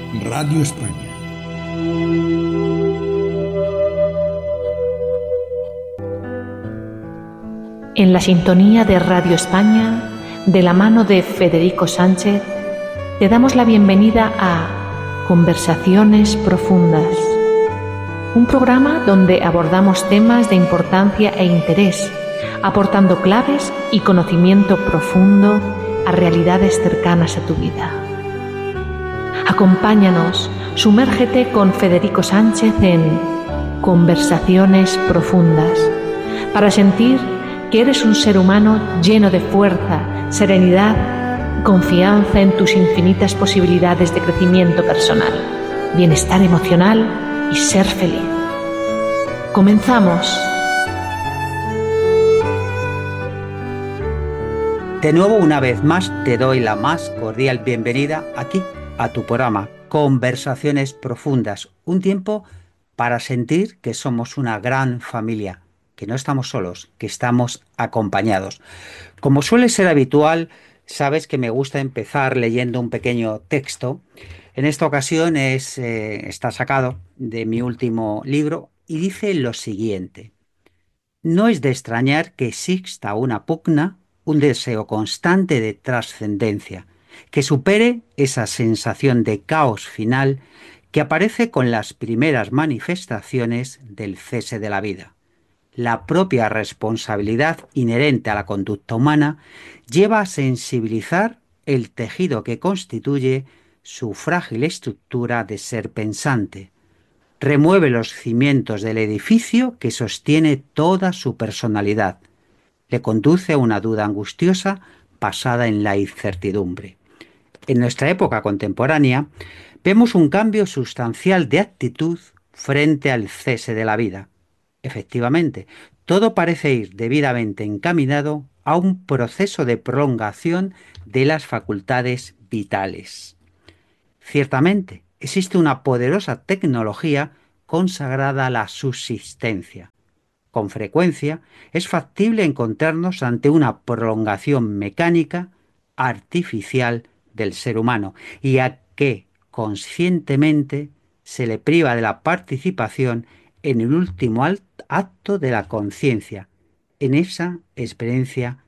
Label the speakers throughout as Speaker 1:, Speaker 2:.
Speaker 1: Radio España.
Speaker 2: En la sintonía de Radio España, de la mano de Federico Sánchez, te damos la bienvenida a Conversaciones Profundas, un programa donde abordamos temas de importancia e interés, aportando claves y conocimiento profundo a realidades cercanas a tu vida. Acompáñanos, sumérgete con Federico Sánchez en Conversaciones Profundas, para sentir que eres un ser humano lleno de fuerza, serenidad, confianza en tus infinitas posibilidades de crecimiento personal, bienestar emocional y ser feliz. ¡Comenzamos!
Speaker 3: De nuevo, una vez más, te doy la más cordial bienvenida aquí a tu programa Conversaciones Profundas, un tiempo para sentir que somos una gran familia, que no estamos solos, que estamos acompañados. Como suele ser habitual, sabes que me gusta empezar leyendo un pequeño texto. En esta ocasión está sacado de mi último libro y dice lo siguiente: no es de extrañar que exista una pugna, un deseo constante de trascendencia, que supere esa sensación de caos final que aparece con las primeras manifestaciones del cese de la vida. La propia responsabilidad inherente a la conducta humana lleva a sensibilizar el tejido que constituye su frágil estructura de ser pensante. Remueve los cimientos del edificio que sostiene toda su personalidad. Le conduce a una duda angustiosa basada en la incertidumbre. En nuestra época contemporánea vemos un cambio sustancial de actitud frente al cese de la vida. Efectivamente, todo parece ir debidamente encaminado a un proceso de prolongación de las facultades vitales. Ciertamente, existe una poderosa tecnología consagrada a la subsistencia. Con frecuencia es factible encontrarnos ante una prolongación mecánica artificial del ser humano y a que conscientemente se le priva de la participación en el último acto de la conciencia, en esa experiencia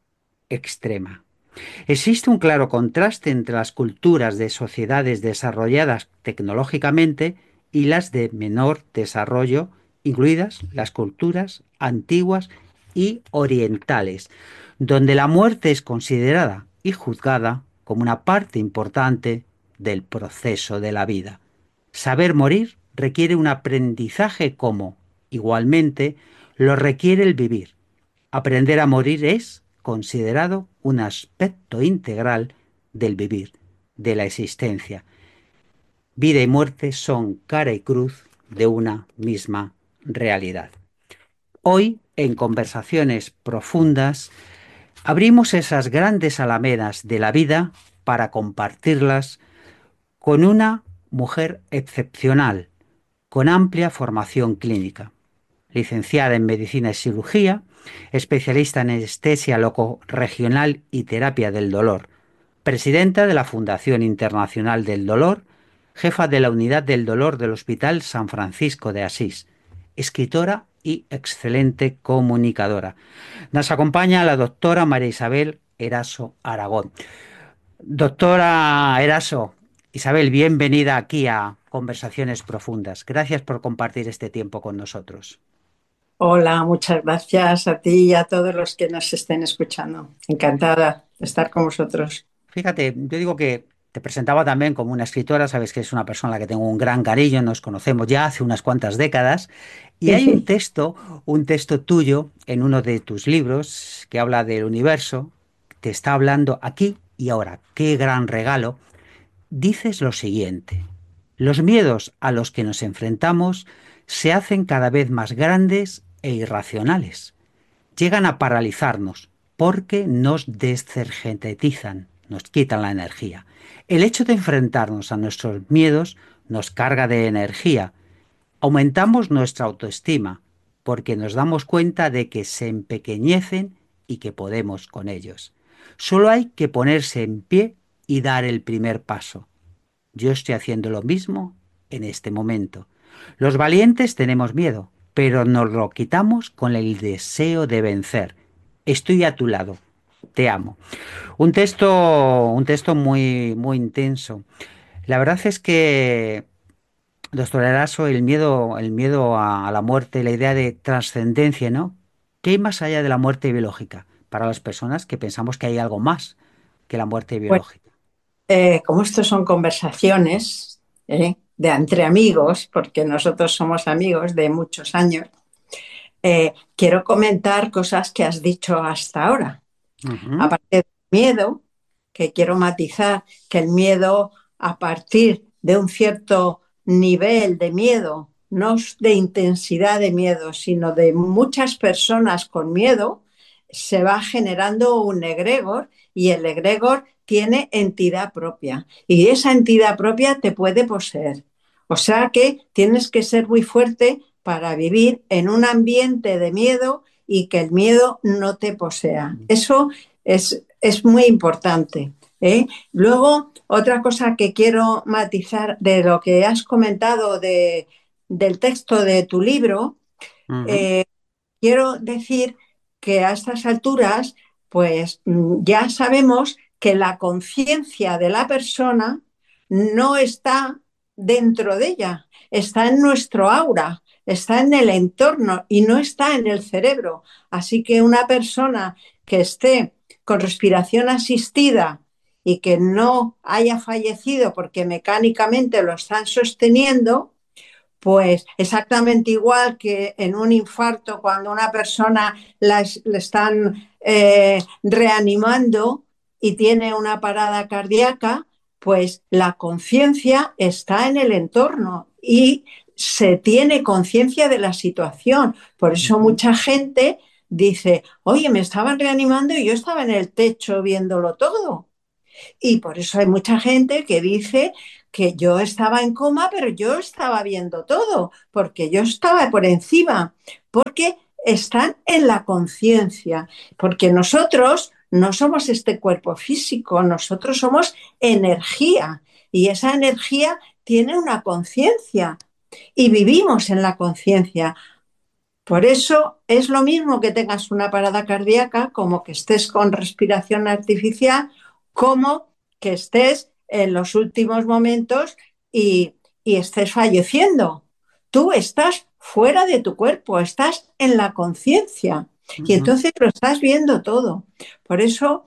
Speaker 3: extrema. Existe un claro contraste entre las culturas de sociedades desarrolladas tecnológicamente y las de menor desarrollo, incluidas las culturas antiguas y orientales, donde la muerte es considerada y juzgada como una parte importante del proceso de la vida. Saber morir requiere un aprendizaje como, igualmente, lo requiere el vivir. Aprender a morir es considerado un aspecto integral del vivir, de la existencia. Vida y muerte son cara y cruz de una misma realidad. Hoy, en Conversaciones Profundas, abrimos esas grandes alamedas de la vida para compartirlas con una mujer excepcional, con amplia formación clínica. Licenciada en Medicina y Cirugía, especialista en anestesia locorregional y terapia del dolor, presidenta de la Fundación Internacional del Dolor, jefa de la Unidad del Dolor del Hospital San Francisco de Asís, escritora y excelente comunicadora. Nos acompaña la doctora María Isabel Eraso Aragón. Doctora Eraso, Isabel, bienvenida aquí a Conversaciones Profundas. Gracias por compartir este tiempo con nosotros.
Speaker 4: Hola, muchas gracias a ti y a todos los que nos estén escuchando. Encantada de estar con vosotros.
Speaker 3: Fíjate, yo digo que te presentaba también como una escritora, sabes que es una persona a la que tengo un gran cariño, nos conocemos ya hace unas cuantas décadas, y hay un texto tuyo en uno de tus libros que habla del universo, te está hablando aquí y ahora. ¡Qué gran regalo! Dices lo siguiente: los miedos a los que nos enfrentamos se hacen cada vez más grandes e irracionales. Llegan a paralizarnos porque nos desenergizan, nos quitan la energía. El hecho de enfrentarnos a nuestros miedos nos carga de energía. Aumentamos nuestra autoestima porque nos damos cuenta de que se empequeñecen y que podemos con ellos. Solo hay que ponerse en pie y dar el primer paso. Yo estoy haciendo lo mismo en este momento. Los valientes tenemos miedo, pero nos lo quitamos con el deseo de vencer. Estoy a tu lado. Te amo. Un texto muy, muy intenso. La verdad es que, doctor Eraso, el miedo a la muerte, la idea de trascendencia, ¿no? ¿Qué hay más allá de la muerte biológica? Para las personas que pensamos que hay algo más que la muerte
Speaker 4: Bueno,
Speaker 3: biológica.
Speaker 4: como estos son conversaciones de entre amigos, porque nosotros somos amigos de muchos años, quiero comentar cosas que has dicho hasta ahora.
Speaker 3: Ujú,
Speaker 4: Aparte del miedo, que quiero matizar, que el miedo a partir de un cierto nivel de miedo, no de intensidad de miedo, sino de muchas personas con miedo, se va generando un egregor y el egregor tiene entidad propia y esa entidad propia te puede poseer. O sea que tienes que ser muy fuerte para vivir en un ambiente de miedo y que el miedo no te posea. Eso es muy importante. Luego, otra cosa que quiero matizar de lo que has comentado del texto de tu libro,
Speaker 3: ujú,
Speaker 4: eh, quiero decir que a estas alturas, pues ya sabemos que la conciencia de la persona no está dentro de ella, está en nuestro aura, está en el entorno y no está en el cerebro. Así que una persona que esté con respiración asistida y que no haya fallecido porque mecánicamente lo están sosteniendo, pues exactamente igual que en un infarto, cuando una persona le están reanimando y tiene una parada cardíaca, pues la conciencia está en el entorno y se tiene conciencia de la situación. Por eso
Speaker 3: ujú,
Speaker 4: mucha gente dice, oye, me estaban reanimando y yo estaba en el techo viéndolo todo. Y por eso hay mucha gente que dice que yo estaba en coma, pero yo estaba viendo todo, porque yo estaba por encima, porque están en la conciencia, porque nosotros no somos este cuerpo físico, nosotros somos energía y esa energía tiene una conciencia y vivimos en la conciencia. Por eso es lo mismo que tengas una parada cardíaca, como que estés con respiración artificial, como que estés en los últimos momentos y estés falleciendo. Tú estás fuera de tu cuerpo, estás en la conciencia y
Speaker 3: ujú.
Speaker 4: entonces lo estás viendo todo. Por eso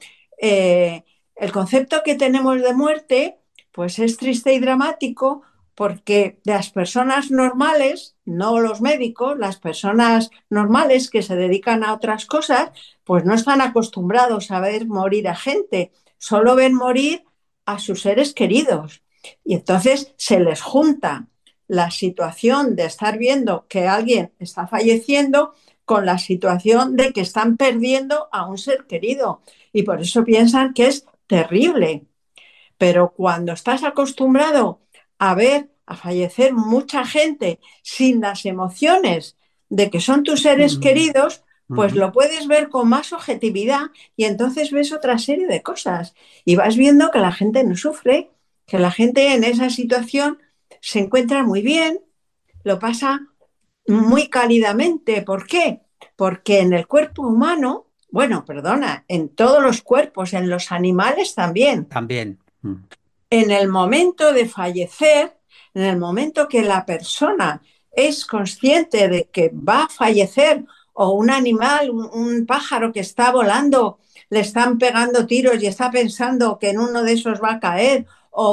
Speaker 4: el concepto que tenemos de muerte pues es triste y dramático porque las personas normales, no los médicos, las personas normales que se dedican a otras cosas, pues no están acostumbrados a ver morir a gente, solo ven morir a sus seres queridos. Y entonces se les junta la situación de estar viendo que alguien está falleciendo con la situación de que están perdiendo a un ser querido. Y por eso piensan que es terrible. Pero cuando estás acostumbrado a ver a fallecer mucha gente sin las emociones de que son tus seres
Speaker 3: Mm,
Speaker 4: queridos, pues
Speaker 3: ujú.
Speaker 4: lo puedes ver con más objetividad y entonces ves otra serie de cosas y vas viendo que la gente no sufre, que la gente en esa situación se encuentra muy bien, lo pasa muy cálidamente. ¿Por qué? Porque en el cuerpo humano, bueno, perdona, en todos los cuerpos, en los animales también,
Speaker 3: También.
Speaker 4: en el momento de fallecer, en el momento que la persona es consciente de que va a fallecer o un animal, un pájaro que está volando, le están pegando tiros y está pensando que en uno de esos va a caer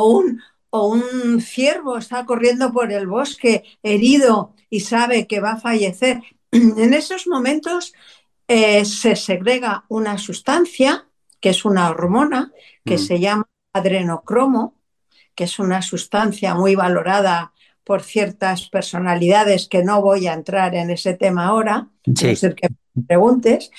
Speaker 4: o un ciervo está corriendo por el bosque herido y sabe que va a fallecer. En esos momentos se segrega una sustancia, que es una hormona, que
Speaker 3: Mm,
Speaker 4: se llama adrenocromo, que es una sustancia muy valorada por ciertas personalidades que no voy a entrar en ese tema ahora, a no
Speaker 3: sí.
Speaker 4: ser que me preguntes,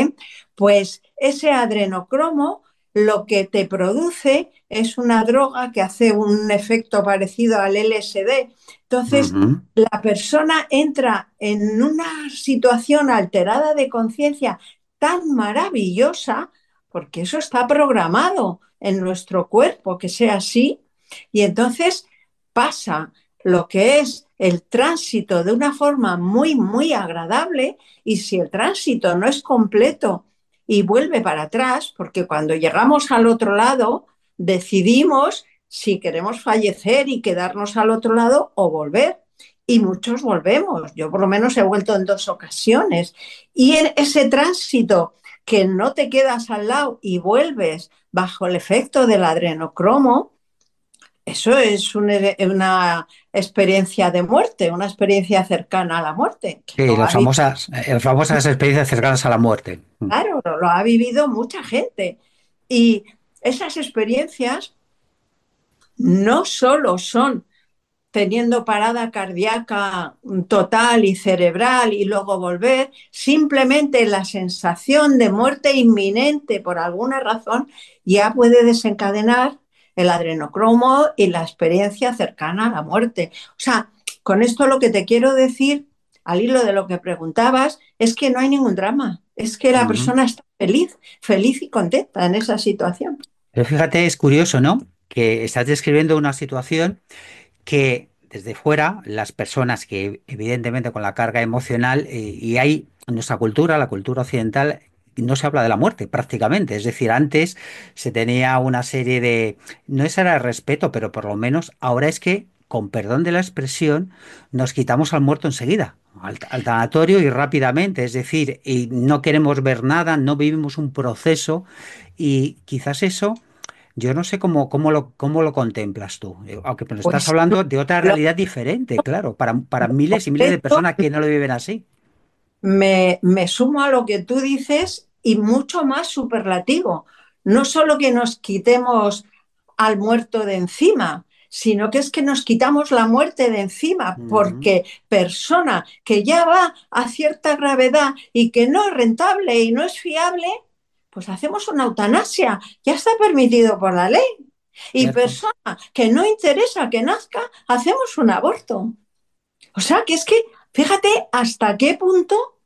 Speaker 4: pues ese adrenocromo lo que te produce es una droga que hace un efecto parecido al LSD. Entonces,
Speaker 3: Ujú,
Speaker 4: la persona entra en una situación alterada de conciencia tan maravillosa, porque eso está programado en nuestro cuerpo, que sea así, Y entonces pasa lo que es el tránsito de una forma muy, muy agradable, y si el tránsito no es completo y vuelve para atrás, porque cuando llegamos al otro lado decidimos si queremos fallecer y quedarnos al otro lado o volver. Y muchos volvemos. Yo por lo menos he vuelto en 2 ocasiones. Y en ese tránsito que no te quedas al lado y vuelves bajo el efecto del adrenocromo, eso es una experiencia de muerte, una experiencia cercana a la muerte, que
Speaker 3: Sí,
Speaker 4: lo ha vivido,
Speaker 3: las famosas experiencias cercanas a la muerte.
Speaker 4: claro, lo ha vivido mucha gente. Y esas experiencias no solo son teniendo parada cardíaca total y cerebral y luego volver, simplemente la sensación de muerte inminente por alguna razón ya puede desencadenar el adrenocromo y la experiencia cercana a la muerte. O sea, con esto lo que te quiero decir, al hilo de lo que preguntabas, es que no hay ningún drama, es que la
Speaker 3: Ujú.
Speaker 4: persona está feliz, feliz y contenta en esa situación.
Speaker 3: Pero fíjate, es curioso, ¿no? Que estás describiendo una situación que desde fuera, las personas que evidentemente con la carga emocional, y hay en nuestra cultura, la cultura occidental, no se habla de la muerte prácticamente. Es decir, antes se tenía una serie de, no es era respeto, pero por lo menos ahora es que, con perdón de la expresión, nos quitamos al muerto enseguida. Al tanatorio y rápidamente, es decir, y no queremos ver nada, no vivimos un proceso y quizás eso yo no sé cómo lo contemplas tú, aunque me lo estás
Speaker 4: Pues
Speaker 3: hablando de otra
Speaker 4: lo
Speaker 3: realidad diferente, claro, para miles y miles de
Speaker 4: contento.
Speaker 3: personas que no lo viven así.
Speaker 4: Me sumo a lo que tú dices y mucho más superlativo. No solo que nos quitemos al muerto de encima, sino que es que nos quitamos la muerte de encima,
Speaker 3: Ujú.
Speaker 4: porque persona que ya va a cierta gravedad y que no es rentable y no es fiable, pues hacemos una eutanasia, ya está permitido por la ley. Y
Speaker 3: Cierto.
Speaker 4: persona que no interesa que nazca, hacemos un aborto. O sea, que es que, fíjate hasta qué punto